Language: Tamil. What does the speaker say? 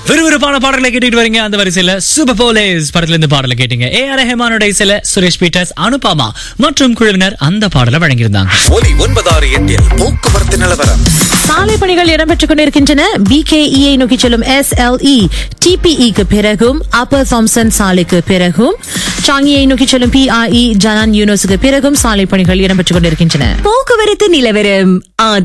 விறுவிறுப்பான பாடல்களை கேட்டுட்டு வரீங்க. அந்த வரிசையில சூப்பர் போலீஸ் படத்துல இருந்து பாடலை கேட்டீங்க. ஏஆர் ரஹ்மானோட இசையில சுரேஷ் பீட்டர்ஸ், அனுபமா மற்றும் குழுவினர் அந்த பாடலை வழங்கியிருந்தாங்க. ஒலி 968 போக்குவரத்து நிலவரம். சாலை பணிகள் இடம்பெற்றுக் கொண்டிருக்கின்றன. BKE நோக்கி செல்லும் SLE TPE-க்கு பிறகும், அப்பர் தாம்சன் சாலைக்கு பிறகும், சாங்கியை நோக்கி செல்லும் PRE ஜனான் யூனிவர்ஸுக்கு பிறகும் சாலை பணிகள் இடம்பெற்றுக் கொண்டிருக்கின்றன. போக்குவரத்து நிலவரம்.